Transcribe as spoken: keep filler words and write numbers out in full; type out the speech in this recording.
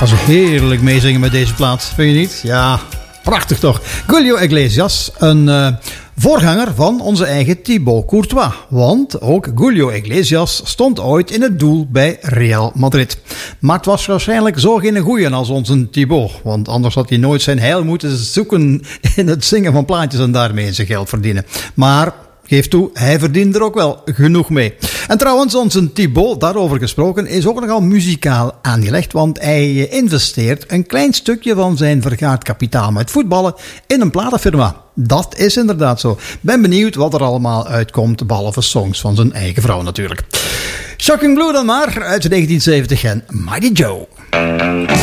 Als we heerlijk meezingen met deze plaat, vind je niet? Ja, prachtig toch. Julio Iglesias, een uh, voorganger van onze eigen Thibaut Courtois. Want ook Julio Iglesias stond ooit in het doel bij Real Madrid. Maar het was waarschijnlijk zo geen goeie als onze Thibaut. Want anders had hij nooit zijn heil moeten zoeken in het zingen van plaatjes en daarmee zijn geld verdienen. Maar geef toe, hij verdient er ook wel genoeg mee. En trouwens, onze Thibaut, daarover gesproken, is ook nogal muzikaal aangelegd. Want hij investeert een klein stukje van zijn vergaard kapitaal met voetballen in een platenfirma. Dat is inderdaad zo. Ben benieuwd wat er allemaal uitkomt, behalve songs van zijn eigen vrouw natuurlijk. Shocking Blue dan maar, uit negentien zeventig en Mighty Joe.